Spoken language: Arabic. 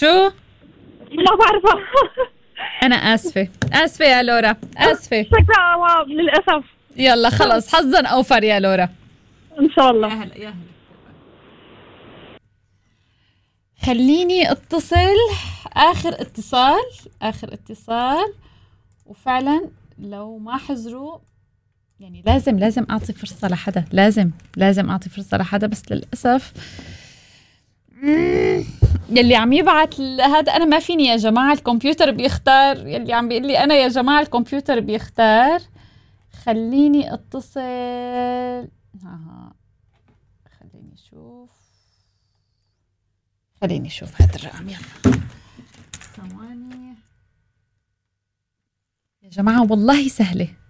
شو؟ ما بعرفها. أنا آسفة يا لورا، آسفة. شكرا للأسف. يلا خلص، حظا أوفر يا لورا. إن شاء الله. يا هلا يا هلا. خليني اتصل آخر اتصال. وفعلا لو ما حزروا يعني لازم أعطي فرصة لحدا، لازم أعطي فرصة لحدا، بس للأسف يلي عم يبعت هذا أنا ما فيني يا جماعة، الكمبيوتر بيختار، يلي عم بيقول لي أنا يا جماعة الكمبيوتر بيختار. خليني اتصل. خليني اشوف هذا الرقم. يلا ثواني يا جماعة، والله سهلة